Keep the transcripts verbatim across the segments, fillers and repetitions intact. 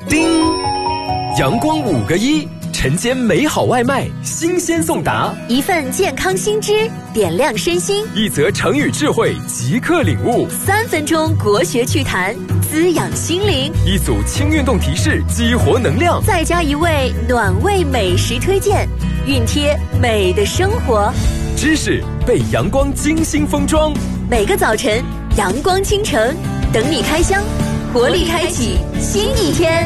叮，阳光五个一，晨间美好外卖，新鲜送达。 一份健康新知，点亮身心； 一则成语智慧，即刻领悟。 三分钟国学趣谈，滋养心灵。 一组轻运动提示，激活能量。 再加一位暖胃美食推荐，熨贴美的生活。 知识被阳光精心封装， 每个早晨阳光倾城，等你开箱，活力开启新一天。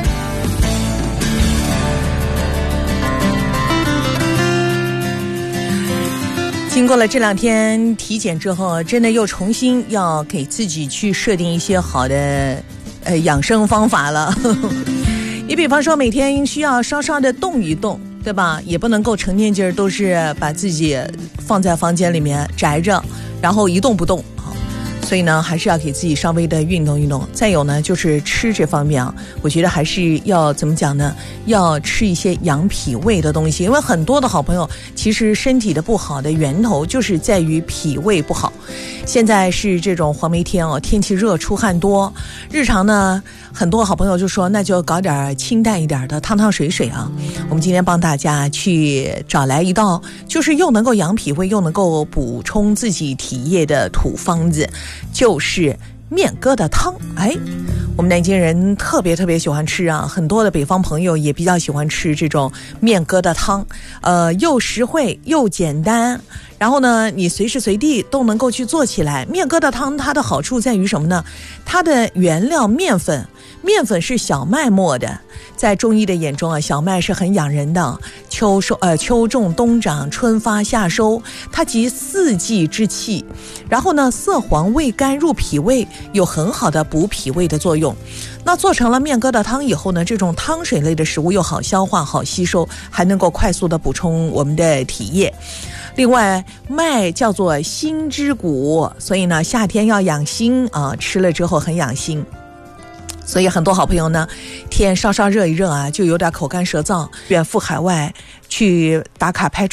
经过了这两天体检之后，真的又重新要给自己去设定一些好的呃养生方法了。你比方说每天需要稍稍的动一动，对吧？也不能够成天劲儿都是把自己放在房间里面宅着，然后一动不动。所以呢，还是要给自己稍微的运动运动。再有呢，就是吃这方面啊，我觉得还是要怎么讲呢？要吃一些养脾胃的东西，因为很多的好朋友其实身体的不好的源头就是在于脾胃不好。现在是这种黄梅天哦，天气热，出汗多，日常呢，很多好朋友就说，那就搞点清淡一点的汤汤水水啊。我们今天帮大家去找来一道，就是又能够养脾胃，又能够补充自己体液的土方子。就是面疙瘩汤。哎，我们南京人特别特别喜欢吃啊，很多的北方朋友也比较喜欢吃这种面疙瘩汤，呃，又实惠又简单，然后呢，你随时随地都能够去做起来。面疙瘩汤它的好处在于什么呢？它的原料面粉，面粉是小麦磨的，在中医的眼中啊，小麦是很养人的，秋收呃秋种冬长，春发夏收，它集四季之气，然后呢，色黄味甘，入脾胃，有很好的补脾胃的作用。那做成了面疙瘩汤以后呢，这种汤水类的食物又好消化、好吸收，还能够快速的补充我们的体液。另外，麦叫做心之谷，所以呢，夏天要养心啊，吃了之后很养心。所以很多好朋友呢，天稍稍热一热啊，就有点口干舌燥，远赴海外去打卡拍照。